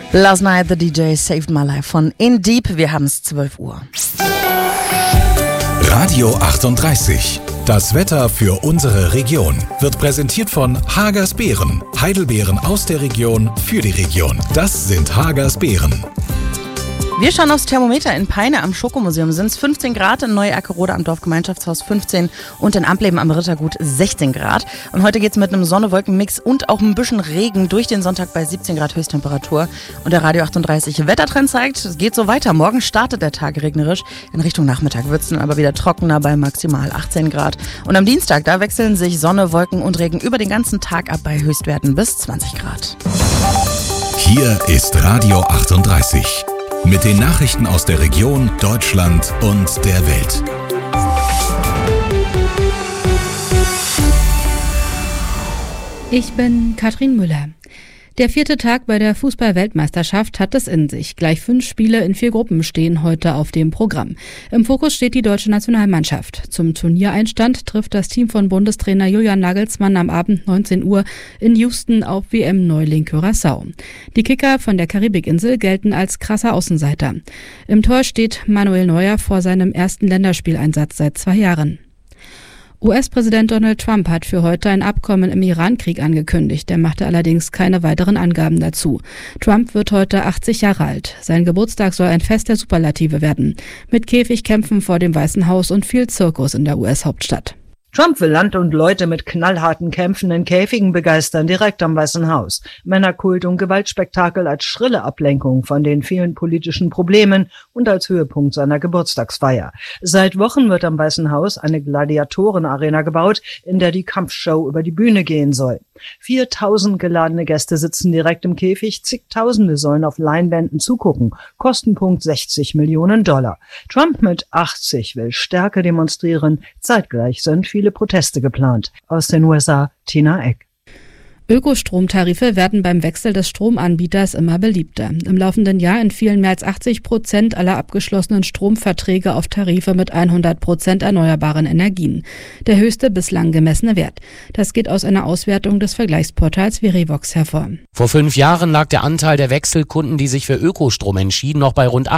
Last Night the DJ Saved My Life von In Deep. Wir haben es 12 Uhr. Radio 38. Das Wetter für unsere Region wird präsentiert von Hagers Beeren. Heidelbeeren aus der Region für die Region. Das sind Hagers Beeren. Wir schauen aufs Thermometer. In Peine am Schokomuseum sind es 15 Grad, in Neu-Ackerode am Dorfgemeinschaftshaus 15 und in Ampleben am Rittergut 16 Grad. Und heute geht's mit einem Sonne-Wolken-Mix und auch ein bisschen Regen durch den Sonntag bei 17 Grad Höchsttemperatur. Und der Radio 38 Wettertrend zeigt, es geht so weiter. Morgen startet der Tag regnerisch. In Richtung Nachmittag wird's dann aber wieder trockener bei maximal 18 Grad. Und am Dienstag, da wechseln sich Sonne, Wolken und Regen über den ganzen Tag ab bei Höchstwerten bis 20 Grad. Hier ist Radio 38. Mit den Nachrichten aus der Region, Deutschland und der Welt. Ich bin Katrin Müller. Der 4. Tag bei der Fußball-Weltmeisterschaft hat es in sich. Gleich 5 Spiele in 4 Gruppen stehen heute auf dem Programm. Im Fokus steht die deutsche Nationalmannschaft. Zum Turniereinstand trifft das Team von Bundestrainer Julian Nagelsmann am Abend 19 Uhr in Houston auf WM-Neuling Curaçao. Die Kicker von der Karibikinsel gelten als krasser Außenseiter. Im Tor steht Manuel Neuer vor seinem ersten Länderspieleinsatz seit 2 Jahren. US-Präsident Donald Trump hat für heute ein Abkommen im Iran-Krieg angekündigt. Er machte allerdings keine weiteren Angaben dazu. Trump wird heute 80 Jahre alt. Sein Geburtstag soll ein Fest der Superlative werden. Mit Käfigkämpfen vor dem Weißen Haus und viel Zirkus in der US-Hauptstadt. Trump will Land und Leute mit knallharten Kämpfen in Käfigen begeistern, direkt am Weißen Haus. Männerkult und Gewaltspektakel als schrille Ablenkung von den vielen politischen Problemen und als Höhepunkt seiner Geburtstagsfeier. Seit Wochen wird am Weißen Haus eine Gladiatorenarena gebaut, in der die Kampfshow über die Bühne gehen soll. 4000 geladene Gäste sitzen direkt im Käfig, zigtausende sollen auf Leinwänden zugucken. Kostenpunkt $60 Millionen. Trump mit 80 will Stärke demonstrieren, zeitgleich sind viele Proteste geplant. Aus den USA, Tina Eck. Ökostromtarife werden beim Wechsel des Stromanbieters immer beliebter. Im laufenden Jahr entfielen mehr als 80% aller abgeschlossenen Stromverträge auf Tarife mit 100% erneuerbaren Energien. Der höchste bislang gemessene Wert. Das geht aus einer Auswertung des Vergleichsportals Verivox hervor. Vor 5 Jahren lag der Anteil der Wechselkunden, die sich für Ökostrom entschieden, noch bei rund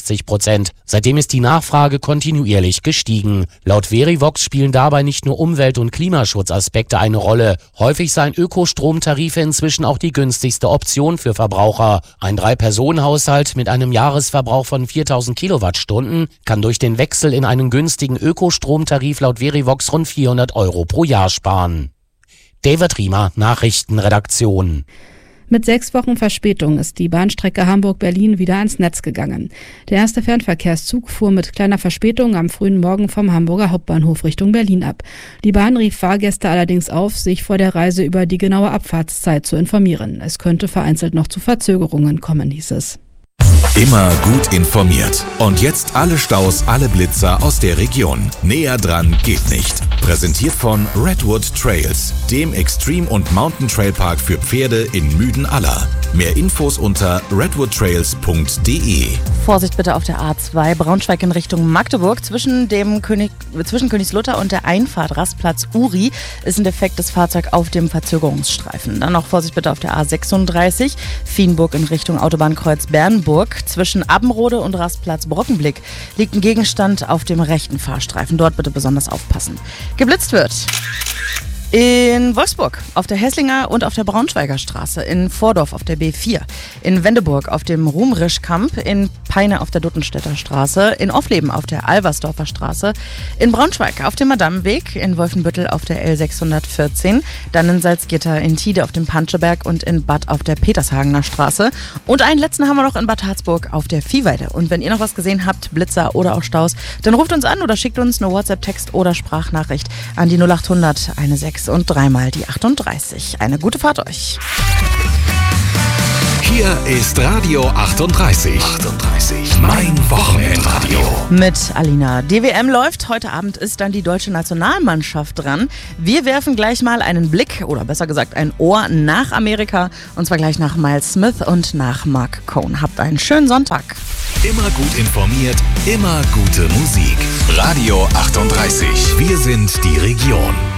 68%. Seitdem ist die Nachfrage kontinuierlich gestiegen. Laut Verivox spielen dabei nicht nur Umwelt- und Klimaschutzaspekte eine Rolle. Häufig seien Ökostromtarife inzwischen auch die günstigste Option für Verbraucher. Ein 3-Personen-Haushalt mit einem Jahresverbrauch von 4000 Kilowattstunden kann durch den Wechsel in einen günstigen Ökostromtarif laut Verivox rund 400 € pro Jahr sparen. David Riemer, Nachrichtenredaktion. Mit 6 Wochen Verspätung ist die Bahnstrecke Hamburg-Berlin wieder ans Netz gegangen. Der erste Fernverkehrszug fuhr mit kleiner Verspätung am frühen Morgen vom Hamburger Hauptbahnhof Richtung Berlin ab. Die Bahn rief Fahrgäste allerdings auf, sich vor der Reise über die genaue Abfahrtszeit zu informieren. Es könnte vereinzelt noch zu Verzögerungen kommen, hieß es. Immer gut informiert. Und jetzt alle Staus, alle Blitzer aus der Region. Näher dran geht nicht. Präsentiert von Redwood Trails, dem Extreme- und Mountain-Trail-Park für Pferde in Müden-Aller. Mehr Infos unter redwoodtrails.de. Vorsicht bitte auf der A2 Braunschweig in Richtung Magdeburg. Zwischen Königslutter und der Einfahrt Rastplatz Uri ist ein defektes Fahrzeug auf dem Verzögerungsstreifen. Dann noch Vorsicht bitte auf der A36 Vienburg in Richtung Autobahnkreuz Bernburg. Zwischen Abbenrode und Rastplatz Brockenblick liegt ein Gegenstand auf dem rechten Fahrstreifen. Dort bitte besonders aufpassen. Geblitzt wird in Wolfsburg auf der Hesslinger und auf der Braunschweiger Straße, in Vordorf auf der B4, in Wendeburg auf dem Ruhmrischkamp, in Peine auf der Duttenstädter Straße, in Offleben auf der Alversdorfer Straße, in Braunschweig auf dem Madammenweg, in Wolfenbüttel auf der L614, dann in Salzgitter, in Tide auf dem Panscheberg und in Bad auf der Petershagener Straße. Und einen letzten haben wir noch in Bad Harzburg auf der Viehweide. Und wenn ihr noch was gesehen habt, Blitzer oder auch Staus, dann ruft uns an oder schickt uns eine WhatsApp-Text oder Sprachnachricht an die 0800 16 und 3 die 38. Eine gute Fahrt euch. Hier ist Radio 38. Mein Wochenendradio. Mit Alina. Die WM läuft. Heute Abend ist dann die deutsche Nationalmannschaft dran. Wir werfen gleich mal einen Blick, oder besser gesagt ein Ohr, nach Amerika. Und zwar gleich nach Miles Smith und nach Mark Cohn. Habt einen schönen Sonntag. Immer gut informiert, immer gute Musik. Radio 38. Wir sind die Region.